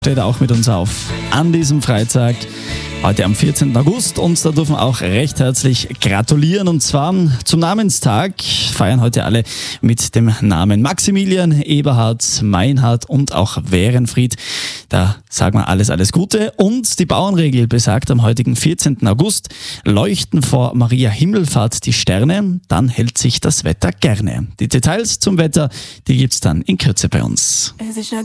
Steht auch mit uns auf an diesem Freitag, heute am 14. August, und da dürfen wir auch recht herzlich gratulieren, und zwar zum Namenstag feiern heute alle mit dem Namen Maximilian, Eberhard, Meinhard und auch Werenfried. Da sagen wir alles Gute, und die Bauernregel besagt, am heutigen 14. August leuchten vor Maria Himmelfahrt die Sterne, dann hält sich das Wetter gerne. Die Details zum Wetter, die gibt's dann in Kürze bei uns.